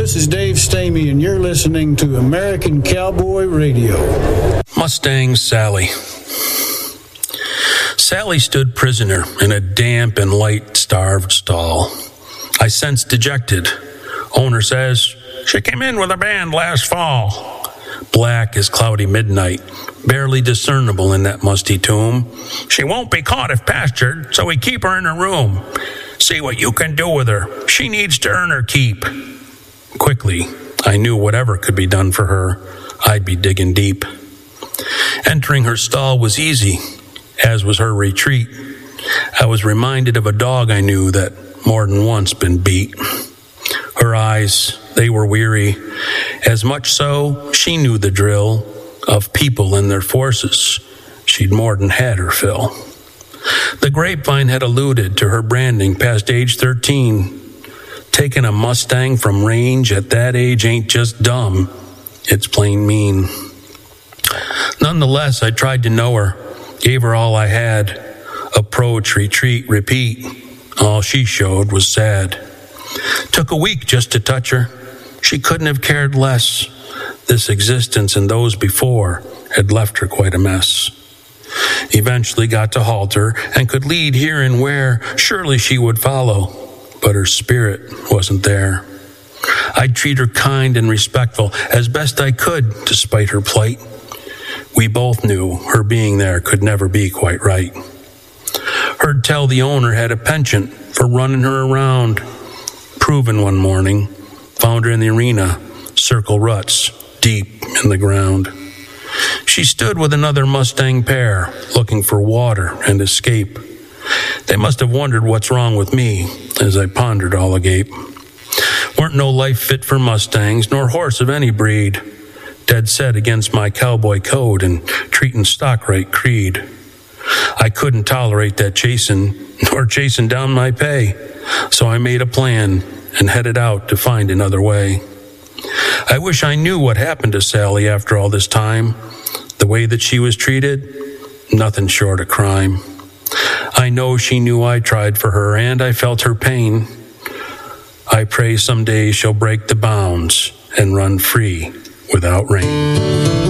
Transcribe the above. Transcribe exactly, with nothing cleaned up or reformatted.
this is Dave Stamey, and you're listening to American Cowboy Radio. Mustang Sally. Sally stood prisoner in a damp and light-starved stall. I sensed dejected. Owner says, she came in with a band last fall. Black as cloudy midnight, barely discernible in that musty tomb. She won't be caught if pastured, so we keep her in her room. See what you can do with her. She needs to earn her keep. Quickly, I knew whatever could be done for her, I'd be digging deep. Entering her stall was easy, as was her retreat. I was reminded of a dog I knew that more than once been beat. Her eyes, they were weary. As much so, she knew the drill of people and their forces. She'd more than had her fill. The grapevine had alluded to her branding past age thirteen. Taking a Mustang from range at that age ain't just dumb. It's plain mean. Nonetheless, I tried to know her, gave her all I had. Approach, retreat, repeat. All she showed was sad. Took a week just to touch her. She couldn't have cared less. This existence and those before had left her quite a mess. Eventually got to halter and could lead here and where surely she would follow, but her spirit wasn't there. I'd treat her kind and respectful as best I could despite her plight. We both knew her being there could never be quite right. Heard tell the owner had a penchant for running her around. Proven one morning, found her in the arena, circle ruts deep in the ground. She stood with another Mustang pair, looking for water and escape. They must have wondered what's wrong with me, as I pondered all agape. Weren't no life fit for Mustangs, nor horse of any breed. Dead set against my cowboy code and treating stock right creed. I couldn't tolerate that chasing, nor chasing down my pay, so I made a plan and headed out to find another way. I wish I knew what happened to Sally after all this time. The way that she was treated, nothing short of crime. I know she knew I tried for her, and I felt her pain. I pray someday she'll break the bounds and run free without rain.